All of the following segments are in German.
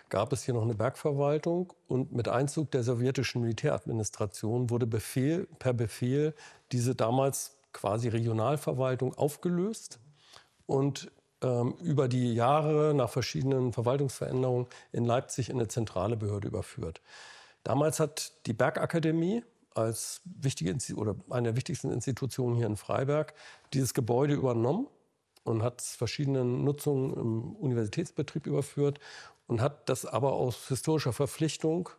gab es hier noch eine Bergverwaltung. Und mit Einzug der sowjetischen Militäradministration wurde per Befehl diese damals quasi Regionalverwaltung aufgelöst und über die Jahre nach verschiedenen Verwaltungsveränderungen in Leipzig in eine zentrale Behörde überführt. Damals hat die Bergakademie als oder eine der wichtigsten Institutionen hier in Freiberg dieses Gebäude übernommen und hat es verschiedenen Nutzungen im Universitätsbetrieb überführt und hat das aber aus historischer Verpflichtung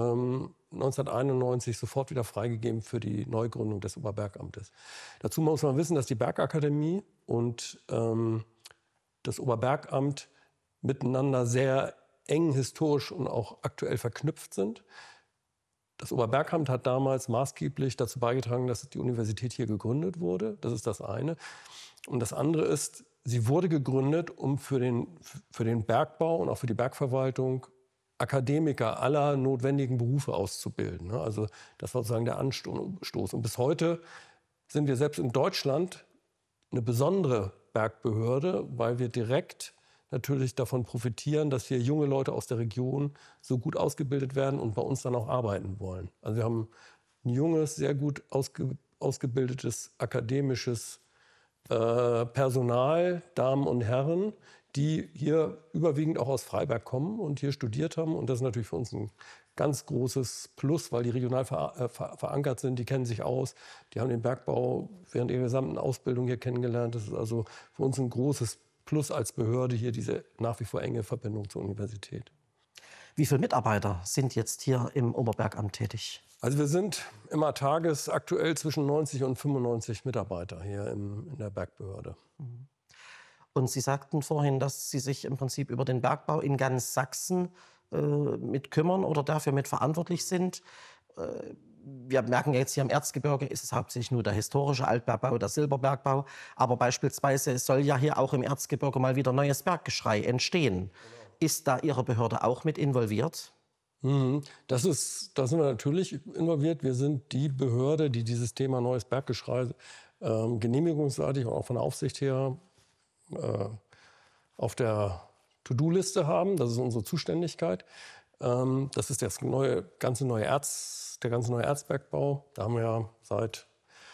1991 sofort wieder freigegeben für die Neugründung des Oberbergamtes. Dazu muss man wissen, dass die Bergakademie und das Oberbergamt miteinander sehr eng historisch und auch aktuell verknüpft sind. Das Oberbergamt hat damals maßgeblich dazu beigetragen, dass die Universität hier gegründet wurde. Das ist das eine. Und das andere ist, sie wurde gegründet, um für den Bergbau und auch für die Bergverwaltung Akademiker aller notwendigen Berufe auszubilden. Also das war sozusagen der Anstoß. Und bis heute sind wir selbst in Deutschland eine besondere Bergbehörde, weil wir direkt natürlich davon profitieren, dass hier junge Leute aus der Region so gut ausgebildet werden und bei uns dann auch arbeiten wollen. Also wir haben ein junges, sehr gut ausgebildetes akademisches Personal, Damen und Herren, die hier überwiegend auch aus Freiberg kommen und hier studiert haben. Und das ist natürlich für uns ein ganz großes Plus, weil die regional verankert sind, die kennen sich aus, die haben den Bergbau während ihrer gesamten Ausbildung hier kennengelernt. Das ist also für uns ein großes Plus als Behörde hier diese nach wie vor enge Verbindung zur Universität. Wie viele Mitarbeiter sind jetzt hier im Oberbergamt tätig? Also wir sind immer tagesaktuell zwischen 90 und 95 Mitarbeiter hier in der Bergbehörde. Und Sie sagten vorhin, dass Sie sich im Prinzip über den Bergbau in ganz Sachsen mit kümmern oder dafür mit verantwortlich sind. Wir merken jetzt hier im Erzgebirge ist es hauptsächlich nur der historische Altbergbau, der Silberbergbau. Aber beispielsweise soll ja hier auch im Erzgebirge mal wieder neues Berggeschrei entstehen. Ist da Ihre Behörde auch mit involviert? Da sind wir natürlich involviert. Wir sind die Behörde, die dieses Thema neues Berggeschrei genehmigungsseitig und auch von der Aufsicht her auf der To-Do-Liste haben. Das ist unsere Zuständigkeit. Das ist der ganze neue Erzbergbau. Da haben wir ja seit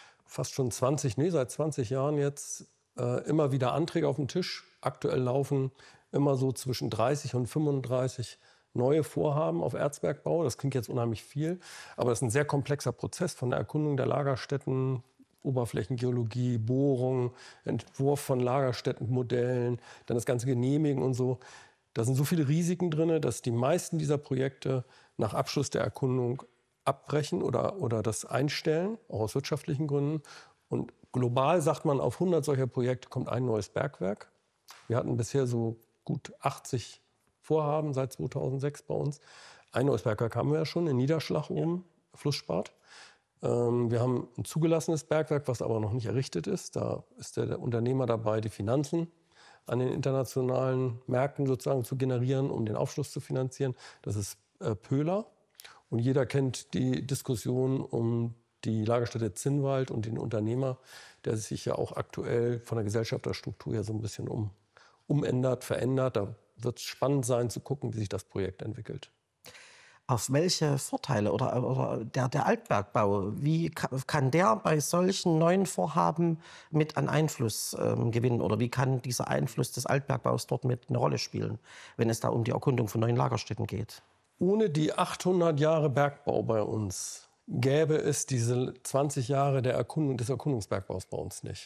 20 Jahren jetzt immer wieder Anträge auf dem Tisch. Aktuell laufen immer so zwischen 30 und 35 neue Vorhaben auf Erzbergbau. Das klingt jetzt unheimlich viel, aber das ist ein sehr komplexer Prozess von der Erkundung der Lagerstätten, Oberflächengeologie, Bohrung, Entwurf von Lagerstättenmodellen, dann das ganze Genehmigen und so. Da sind so viele Risiken drin, dass die meisten dieser Projekte nach Abschluss der Erkundung abbrechen oder das einstellen, auch aus wirtschaftlichen Gründen. Und global sagt man, auf 100 solcher Projekte kommt ein neues Bergwerk. Wir hatten bisher so gut 80 Vorhaben seit 2006 bei uns. Ein neues Bergwerk haben wir ja schon in Niederschlag oben, Flussspat. Wir haben ein zugelassenes Bergwerk, was aber noch nicht errichtet ist. Da ist der Unternehmer dabei, die Finanzen an den internationalen Märkten sozusagen zu generieren, um den Aufschluss zu finanzieren. Das ist Pöhler. Und jeder kennt die Diskussion um die Lagerstätte Zinnwald und den Unternehmer, der sich ja auch aktuell von der Gesellschafterstruktur her so ein bisschen umändert, verändert. Da wird es spannend sein zu gucken, wie sich das Projekt entwickelt. Auf welche Vorteile oder der Altbergbau, wie kann der bei solchen neuen Vorhaben mit an Einfluss gewinnen? Oder wie kann dieser Einfluss des Altbergbaus dort mit eine Rolle spielen, wenn es da um die Erkundung von neuen Lagerstätten geht? Ohne die 800 Jahre Bergbau bei uns gäbe es diese 20 Jahre des Erkundungsbergbaus bei uns nicht.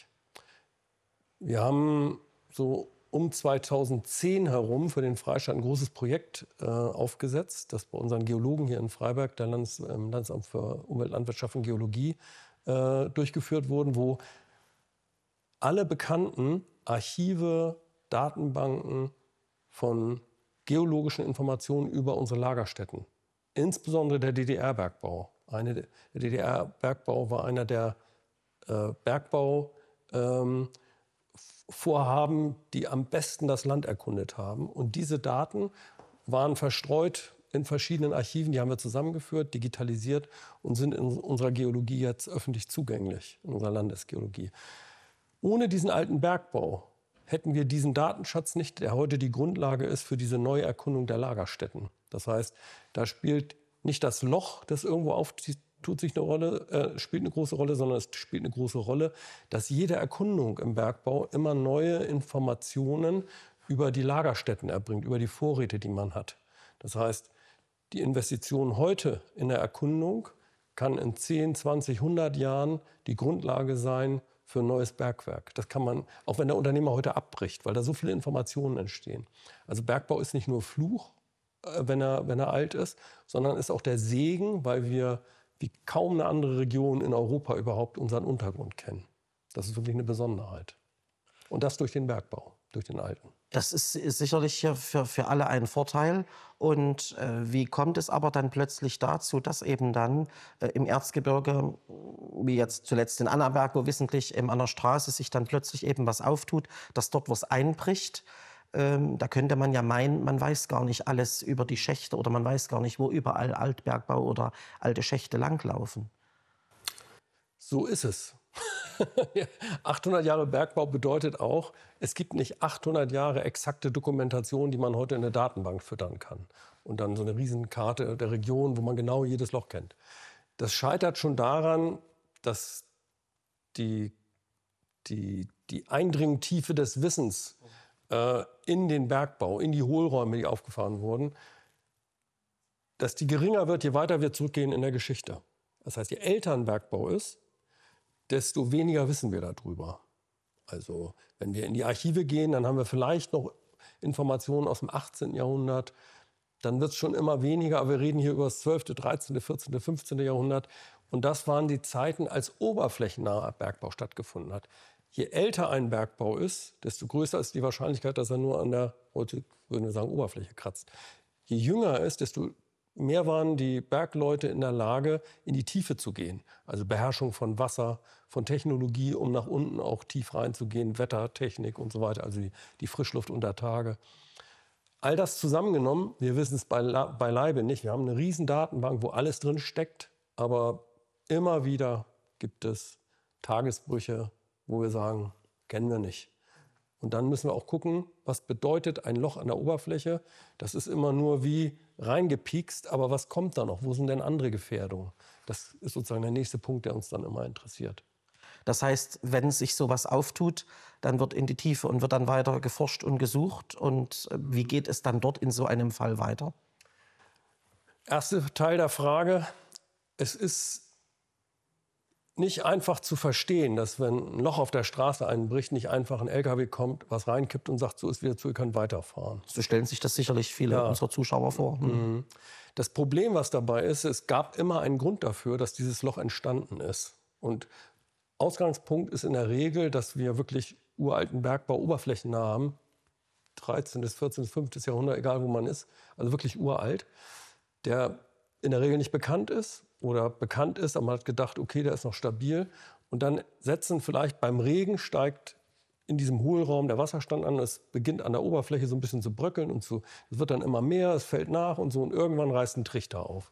Wir haben so um 2010 herum für den Freistaat ein großes Projekt aufgesetzt, das bei unseren Geologen hier in Freiberg, der Landesamt für Umwelt, Landwirtschaft und Geologie, durchgeführt wurden, wo alle bekannten Archive, Datenbanken von geologischen Informationen über unsere Lagerstätten, insbesondere der DDR-Bergbau. Der DDR-Bergbau war einer der Bergbauvorhaben, die am besten das Land erkundet haben. Und diese Daten waren verstreut in verschiedenen Archiven, die haben wir zusammengeführt, digitalisiert und sind in unserer Geologie jetzt öffentlich zugänglich, in unserer Landesgeologie. Ohne diesen alten Bergbau hätten wir diesen Datenschatz nicht, der heute die Grundlage ist für diese Neuerkundung der Lagerstätten. Das heißt, da spielt nicht das Loch, das irgendwo tut sich eine Rolle, spielt eine große Rolle, sondern es spielt eine große Rolle, dass jede Erkundung im Bergbau immer neue Informationen über die Lagerstätten erbringt, über die Vorräte, die man hat. Das heißt, die Investition heute in der Erkundung kann in 10, 20, 100 Jahren die Grundlage sein für ein neues Bergwerk. Das kann man, auch wenn der Unternehmer heute abbricht, weil da so viele Informationen entstehen. Also Bergbau ist nicht nur Fluch, wenn er alt ist, sondern ist auch der Segen, weil wir wie kaum eine andere Region in Europa überhaupt unseren Untergrund kennen. Das ist wirklich eine Besonderheit. Und das durch den Bergbau, durch den alten. Das ist sicherlich für alle ein Vorteil. Und wie kommt es aber dann plötzlich dazu, dass eben dann im Erzgebirge, wie jetzt zuletzt in Annaberg, wo wissentlich an der Straße sich dann plötzlich eben was auftut, dass dort was einbricht? Da könnte man ja meinen, man weiß gar nicht alles über die Schächte oder man weiß gar nicht, wo überall Altbergbau oder alte Schächte langlaufen. So ist es. 800 Jahre Bergbau bedeutet auch, es gibt nicht 800 Jahre exakte Dokumentation, die man heute in eine Datenbank füttern kann. Und dann so eine Riesenkarte der Region, wo man genau jedes Loch kennt. Das scheitert schon daran, dass die Eindringtiefe des Wissens in den Bergbau, in die Hohlräume, die aufgefahren wurden, dass die geringer wird, je weiter wir zurückgehen in der Geschichte. Das heißt, je älter ein Bergbau ist, desto weniger wissen wir darüber. Also wenn wir in die Archive gehen, dann haben wir vielleicht noch Informationen aus dem 18. Jahrhundert. Dann wird es schon immer weniger, aber wir reden hier über das 12., 13., 14., 15. Jahrhundert. Und das waren die Zeiten, als oberflächennaher Bergbau stattgefunden hat. Je älter ein Bergbau ist, desto größer ist die Wahrscheinlichkeit, dass er nur an der, heute würden wir sagen, Oberfläche kratzt. Je jünger er ist, desto mehr waren die Bergleute in der Lage, in die Tiefe zu gehen. Also Beherrschung von Wasser, von Technologie, um nach unten auch tief reinzugehen, Wettertechnik und so weiter, also die Frischluft unter Tage. All das zusammengenommen, wir wissen es beileibe nicht. Wir haben eine riesen Datenbank, wo alles drin steckt, aber immer wieder gibt es Tagesbrüche, wo wir sagen, kennen wir nicht. Und dann müssen wir auch gucken, was bedeutet ein Loch an der Oberfläche. Das ist immer nur wie reingepiekst, aber was kommt da noch? Wo sind denn andere Gefährdungen? Das ist sozusagen der nächste Punkt, der uns dann immer interessiert. Das heißt, wenn sich sowas auftut, dann wird in die Tiefe und wird dann weiter geforscht und gesucht. Und wie geht es dann dort in so einem Fall weiter? Erster Teil der Frage, es ist nicht einfach zu verstehen, dass wenn ein Loch auf der Straße einbricht, nicht einfach ein LKW kommt, was reinkippt und sagt, so ist wieder zu, ihr könnt weiterfahren. So stellen sich das sicherlich viele unserer Zuschauer vor. Das Problem, was dabei ist, es gab immer einen Grund dafür, dass dieses Loch entstanden ist. Und Ausgangspunkt ist in der Regel, dass wir wirklich uralten Bergbau oberflächennah haben, 13., 14., 15. Jahrhundert, egal wo man ist, also wirklich uralt, der in der Regel nicht bekannt ist oder bekannt ist, aber man hat gedacht, okay, der ist noch stabil. Und dann setzen vielleicht beim Regen, steigt in diesem Hohlraum der Wasserstand an, es beginnt an der Oberfläche so ein bisschen zu bröckeln und es wird dann immer mehr, es fällt nach und so und irgendwann reißt ein Trichter auf.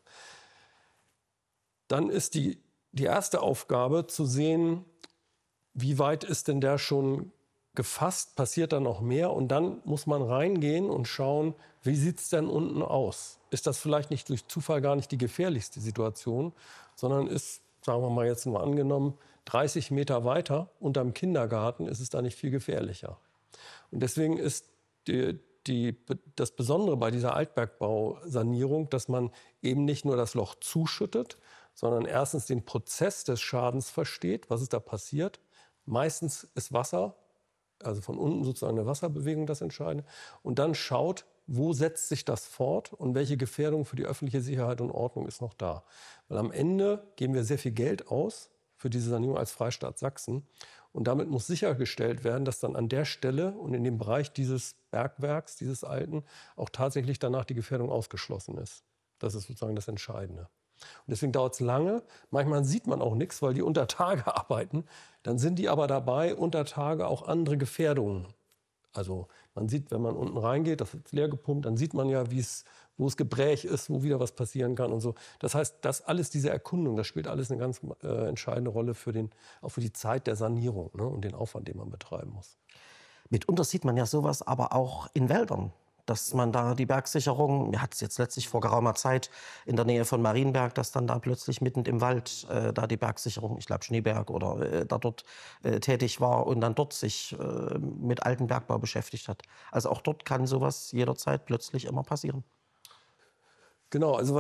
Dann ist die erste Aufgabe zu sehen, wie weit ist denn der schon gefasst, passiert da noch mehr und dann muss man reingehen und schauen, wie sieht es denn unten aus? Ist das vielleicht nicht durch Zufall gar nicht die gefährlichste Situation, sondern ist, sagen wir mal jetzt nur angenommen, 30 Meter weiter unterm Kindergarten ist es da nicht viel gefährlicher. Und deswegen ist das Besondere bei dieser Altbergbausanierung, dass man eben nicht nur das Loch zuschüttet, sondern erstens den Prozess des Schadens versteht, was ist da passiert. Meistens ist Wasser, also von unten sozusagen eine Wasserbewegung das Entscheidende. Und dann schaut, wo setzt sich das fort und welche Gefährdung für die öffentliche Sicherheit und Ordnung ist noch da. Weil am Ende geben wir sehr viel Geld aus für diese Sanierung als Freistaat Sachsen. Und damit muss sichergestellt werden, dass dann an der Stelle und in dem Bereich dieses Bergwerks, dieses alten, auch tatsächlich danach die Gefährdung ausgeschlossen ist. Das ist sozusagen das Entscheidende. Und deswegen dauert es lange. Manchmal sieht man auch nichts, weil die unter Tage arbeiten. Dann sind die aber dabei, unter Tage auch andere Gefährdungen. Also man sieht, wenn man unten reingeht, das wird leer gepumpt, dann sieht man ja, wo es Gebräch ist, wo wieder was passieren kann und so. Das heißt, das alles, diese Erkundung, das spielt alles eine ganz entscheidende Rolle auch für die Zeit der Sanierung, ne, und den Aufwand, den man betreiben muss. Mitunter sieht man ja sowas aber auch in Wäldern, dass man da die Bergsicherung, mir hat es jetzt letztlich vor geraumer Zeit in der Nähe von Marienberg, dass dann da plötzlich mitten im Wald da die Bergsicherung, ich glaube Schneeberg oder da dort tätig war und dann dort sich mit altem Bergbau beschäftigt hat. Also auch dort kann sowas jederzeit plötzlich immer passieren. Genau, also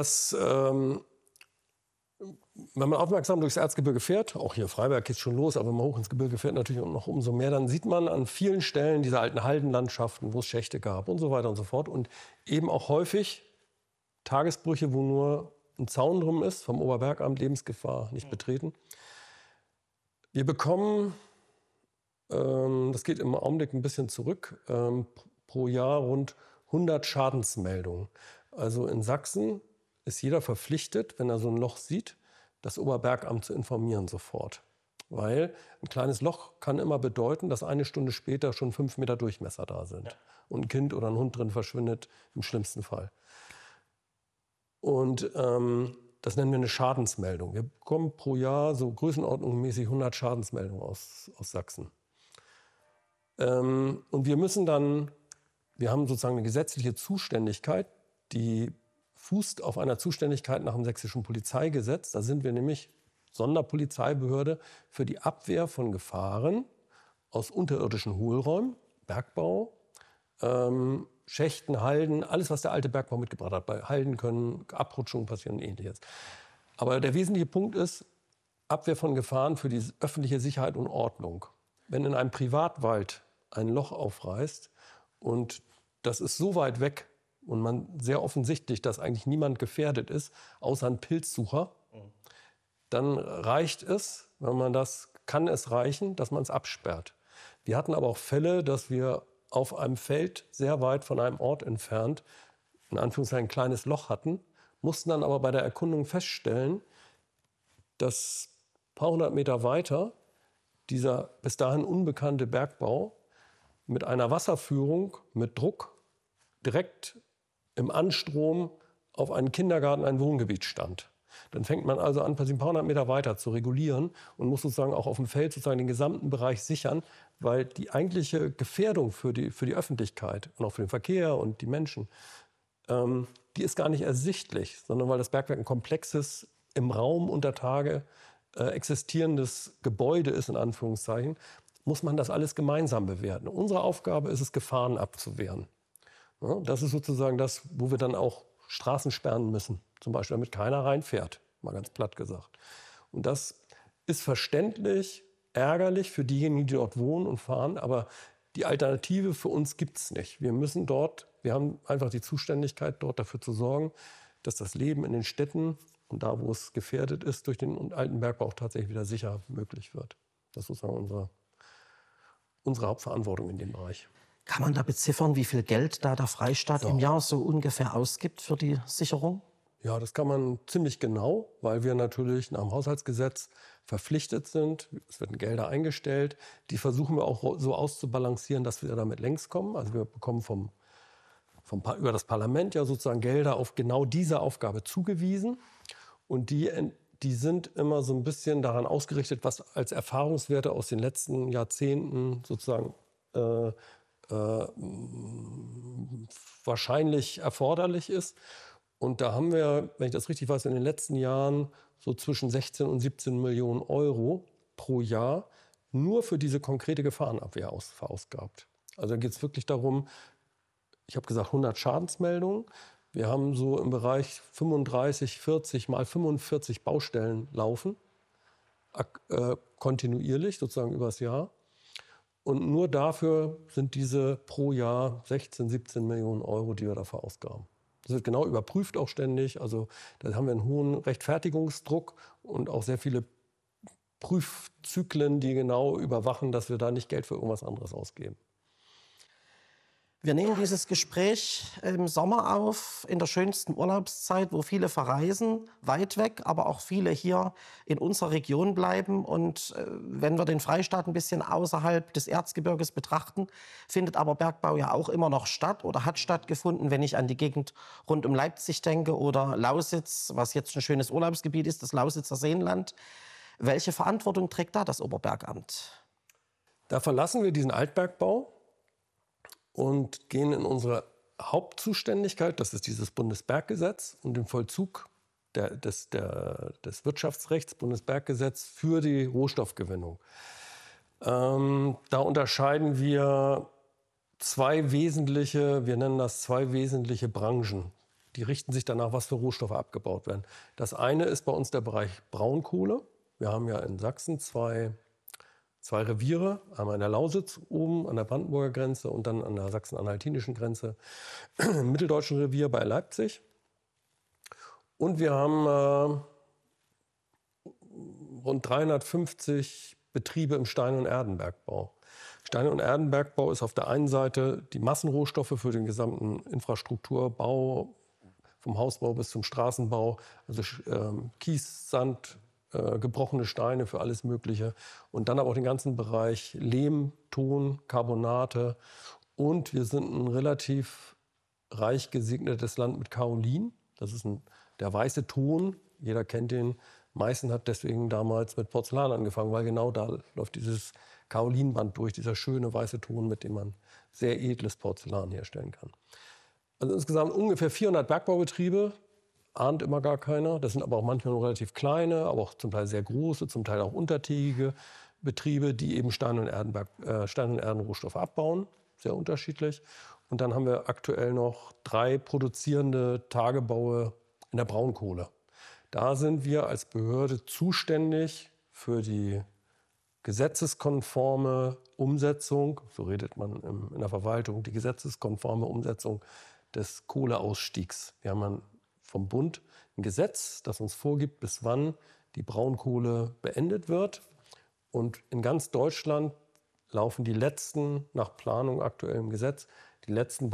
wenn man aufmerksam durchs Erzgebirge fährt, auch hier Freiberg geht schon los, aber wenn man hoch ins Gebirge fährt natürlich noch umso mehr, dann sieht man an vielen Stellen diese alten Haldenlandschaften, wo es Schächte gab und so weiter und so fort. Und eben auch häufig Tagesbrüche, wo nur ein Zaun drum ist, vom Oberbergamt, Lebensgefahr nicht betreten. Wir bekommen, das geht im Augenblick ein bisschen zurück, pro Jahr rund 100 Schadensmeldungen. Also in Sachsen ist jeder verpflichtet, wenn er so ein Loch sieht, das Oberbergamt zu informieren sofort. Weil ein kleines Loch kann immer bedeuten, dass eine Stunde später schon 5 Meter Durchmesser da sind. Ja. Und ein Kind oder ein Hund drin verschwindet, im schlimmsten Fall. Und das nennen wir eine Schadensmeldung. Wir bekommen pro Jahr so größenordnungsmäßig 100 Schadensmeldungen aus Sachsen. Und wir haben sozusagen eine gesetzliche Zuständigkeit, die fußt auf einer Zuständigkeit nach dem Sächsischen Polizeigesetz. Da sind wir nämlich Sonderpolizeibehörde für die Abwehr von Gefahren aus unterirdischen Hohlräumen, Bergbau, Schächten, Halden, alles, was der alte Bergbau mitgebracht hat. Bei Halden können Abrutschungen passieren und Ähnliches. Aber der wesentliche Punkt ist Abwehr von Gefahren für die öffentliche Sicherheit und Ordnung. Wenn in einem Privatwald ein Loch aufreißt und das ist so weit weg, und man sehr offensichtlich, dass eigentlich niemand gefährdet ist, außer ein Pilzsucher, dann reicht es, kann es reichen, dass man es absperrt. Wir hatten aber auch Fälle, dass wir auf einem Feld sehr weit von einem Ort entfernt, in Anführungszeichen ein kleines Loch hatten, mussten dann aber bei der Erkundung feststellen, dass ein paar hundert Meter weiter dieser bis dahin unbekannte Bergbau mit einer Wasserführung, mit Druck, direkt im Anstrom auf einen Kindergarten, ein Wohngebiet stand. Dann fängt man also an, ein paar hundert Meter weiter zu regulieren und muss sozusagen auch auf dem Feld sozusagen den gesamten Bereich sichern, weil die eigentliche Gefährdung für die Öffentlichkeit und auch für den Verkehr und die Menschen, die ist gar nicht ersichtlich, sondern weil das Bergwerk ein komplexes, im Raum unter Tage existierendes Gebäude ist, in Anführungszeichen, muss man das alles gemeinsam bewerten. Unsere Aufgabe ist es, Gefahren abzuwehren. Ja, das ist sozusagen das, wo wir dann auch Straßen sperren müssen, zum Beispiel, damit keiner reinfährt, mal ganz platt gesagt. Und das ist verständlich, ärgerlich für diejenigen, die dort wohnen und fahren, aber die Alternative für uns gibt es nicht. Wir haben einfach die Zuständigkeit, dort dafür zu sorgen, dass das Leben in den Städten und da, wo es gefährdet ist, durch den alten Bergbau auch tatsächlich wieder sicher möglich wird. Das ist sozusagen unsere Hauptverantwortung in dem Bereich. Kann man da beziffern, wie viel Geld da der Freistaat im Jahr so ungefähr ausgibt für die Sicherung? Ja, das kann man ziemlich genau, weil wir natürlich nach dem Haushaltsgesetz verpflichtet sind. Es werden Gelder eingestellt. Die versuchen wir auch so auszubalancieren, dass wir damit längs kommen. Also wir bekommen über das Parlament ja sozusagen Gelder auf genau diese Aufgabe zugewiesen. Und die sind immer so ein bisschen daran ausgerichtet, was als Erfahrungswerte aus den letzten Jahrzehnten sozusagen wahrscheinlich erforderlich ist. Und da haben wir, wenn ich das richtig weiß, in den letzten Jahren so zwischen 16 und 17 Millionen Euro pro Jahr nur für diese konkrete Gefahrenabwehr verausgabt. Also da geht es wirklich darum, ich habe gesagt 100 Schadensmeldungen. Wir haben so im Bereich 35, 40 mal 45 Baustellen laufen, kontinuierlich sozusagen übers Jahr. Und nur dafür sind diese pro Jahr 16, 17 Millionen Euro, die wir dafür ausgaben. Das wird genau überprüft auch ständig. Also da haben wir einen hohen Rechtfertigungsdruck und auch sehr viele Prüfzyklen, die genau überwachen, dass wir da nicht Geld für irgendwas anderes ausgeben. Wir nehmen dieses Gespräch im Sommer auf, in der schönsten Urlaubszeit, wo viele verreisen, weit weg, aber auch viele hier in unserer Region bleiben. Und wenn wir den Freistaat ein bisschen außerhalb des Erzgebirges betrachten, findet aber Bergbau ja auch immer noch statt oder hat stattgefunden, wenn ich an die Gegend rund um Leipzig denke oder Lausitz, was jetzt ein schönes Urlaubsgebiet ist, das Lausitzer Seenland. Welche Verantwortung trägt da das Oberbergamt? Da verlassen wir diesen Altbergbau und gehen in unsere Hauptzuständigkeit, das ist dieses Bundesberggesetz und den Vollzug des Wirtschaftsrechts, Bundesberggesetz für die Rohstoffgewinnung. Da unterscheiden wir wir nennen das zwei wesentliche Branchen. Die richten sich danach, was für Rohstoffe abgebaut werden. Das eine ist bei uns der Bereich Braunkohle. Wir haben ja in Sachsen zwei Reviere, einmal in der Lausitz oben an der Brandenburger Grenze und dann an der sachsen-anhaltinischen Grenze im Mitteldeutschen Revier bei Leipzig. Und wir haben rund 350 Betriebe im Stein- und Erdenbergbau. Stein- und Erdenbergbau ist auf der einen Seite die Massenrohstoffe für den gesamten Infrastrukturbau, vom Hausbau bis zum Straßenbau, also Kies, Sand, gebrochene Steine für alles Mögliche. Und dann aber auch den ganzen Bereich Lehm, Ton, Carbonate. Und wir sind ein relativ reich gesegnetes Land mit Kaolin. Das ist der weiße Ton. Jeder kennt den. Meißen hat deswegen damals mit Porzellan angefangen, weil genau da läuft dieses Kaolinband durch, dieser schöne weiße Ton, mit dem man sehr edles Porzellan herstellen kann. Also insgesamt ungefähr 400 Bergbaubetriebe, ahnt immer gar keiner. Das sind aber auch manchmal nur relativ kleine, aber auch zum Teil sehr große, zum Teil auch untertägige Betriebe, die eben Stein- und Erdenrohstoffe abbauen, sehr unterschiedlich. Und dann haben wir aktuell noch 3 produzierende Tagebaue in der Braunkohle. Da sind wir als Behörde zuständig für die gesetzeskonforme Umsetzung, so redet man in der Verwaltung, die gesetzeskonforme Umsetzung des Kohleausstiegs. Wir haben vom Bund ein Gesetz, das uns vorgibt, bis wann die Braunkohle beendet wird. Und in ganz Deutschland laufen die letzten, nach Planung aktuell im Gesetz, die letzten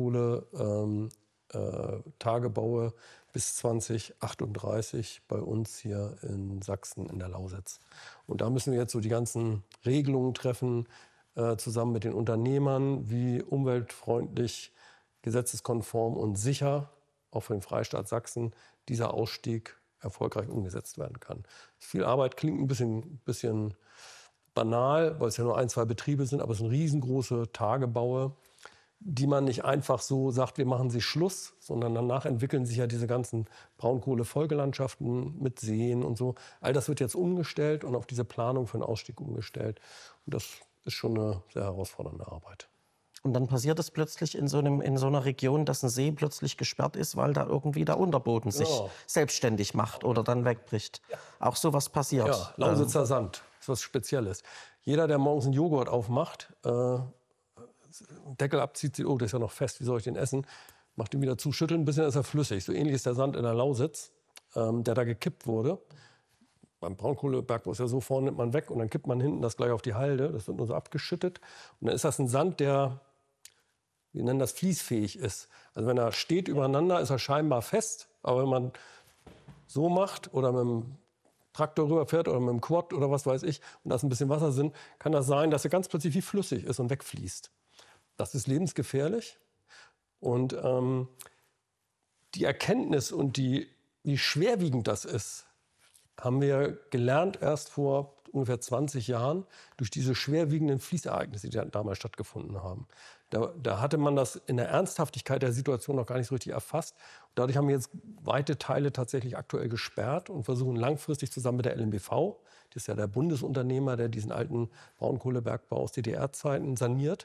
Braunkohle-Tagebaue bis 2038 bei uns hier in Sachsen in der Lausitz. Und da müssen wir jetzt so die ganzen Regelungen treffen, zusammen mit den Unternehmern, wie umweltfreundlich, gesetzeskonform und sicher, auch für den Freistaat Sachsen, dieser Ausstieg erfolgreich umgesetzt werden kann. Viel Arbeit, klingt ein bisschen banal, weil es ja nur 1, 2 Betriebe sind, aber es sind riesengroße Tagebaue, die man nicht einfach so sagt, wir machen sie Schluss, sondern danach entwickeln sich ja diese ganzen Braunkohle-Folgelandschaften mit Seen und so. All das wird jetzt umgestellt und auf diese Planung für den Ausstieg umgestellt. Und das ist schon eine sehr herausfordernde Arbeit. Und dann passiert es plötzlich in so einer Region, dass ein See plötzlich gesperrt ist, weil da irgendwie der Unterboden sich selbstständig macht oder dann wegbricht. Ja. Auch sowas passiert. Ja, Lausitzer Sand ist was Spezielles. Jeder, der morgens einen Joghurt aufmacht, Deckel abzieht, oh, der ist ja noch fest, wie soll ich den essen? Macht ihn wieder zu, schütteln ein bisschen, ist er flüssig. So ähnlich ist der Sand in der Lausitz, der da gekippt wurde. Beim Braunkohlebergbau ist ja so, vorne nimmt man weg und dann kippt man hinten das gleich auf die Halde. Das wird nur so abgeschüttet. Und dann ist das ein Sand, der, wir nennen das, fließfähig ist. Also wenn er steht übereinander, ist er scheinbar fest. Aber wenn man so macht oder mit dem Traktor rüberfährt oder mit dem Quad oder was weiß ich und da ist ein bisschen Wasser drin, kann das sein, dass er ganz plötzlich wie flüssig ist und wegfließt. Das ist lebensgefährlich. Und die Erkenntnis und wie schwerwiegend das ist, haben wir gelernt erst vor ungefähr 20 Jahren durch diese schwerwiegenden Fließereignisse, die damals stattgefunden haben. Da hatte man das in der Ernsthaftigkeit der Situation noch gar nicht so richtig erfasst. Dadurch haben wir jetzt weite Teile tatsächlich aktuell gesperrt und versuchen langfristig zusammen mit der LMBV, das ist ja der Bundesunternehmer, der diesen alten Braunkohlebergbau aus DDR-Zeiten saniert,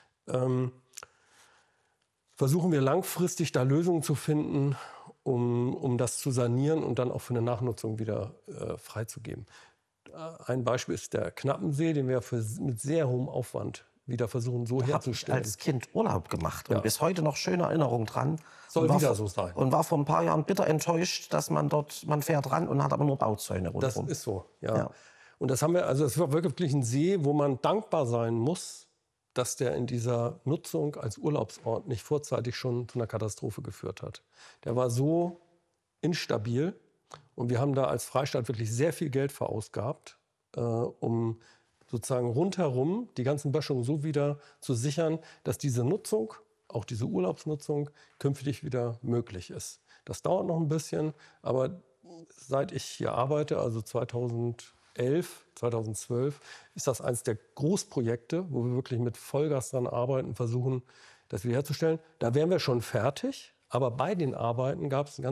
versuchen wir langfristig da Lösungen zu finden, um das zu sanieren und dann auch für eine Nachnutzung wieder freizugeben. Ein Beispiel ist der Knappensee, den wir mit sehr hohem Aufwand wieder versuchen so herzustellen. Ich als Kind Urlaub gemacht und bis heute noch schöne Erinnerungen dran. Soll wieder so sein. Und war vor ein paar Jahren bitter enttäuscht, dass man fährt ran und hat aber nur Bauzäune rundherum. Das ist so, ja. Und das haben wir, also es war wirklich ein See, wo man dankbar sein muss, dass der in dieser Nutzung als Urlaubsort nicht vorzeitig schon zu einer Katastrophe geführt hat. Der war so instabil und wir haben da als Freistaat wirklich sehr viel Geld verausgabt, um sozusagen rundherum die ganzen Böschungen so wieder zu sichern, dass diese Nutzung, auch diese Urlaubsnutzung, künftig wieder möglich ist. Das dauert noch ein bisschen, aber seit ich hier arbeite, also 2000 2012 ist das eines der Großprojekte, wo wir wirklich mit Vollgas dran arbeiten, versuchen, das wiederherzustellen. Da wären wir schon fertig, aber bei den Arbeiten gab es ein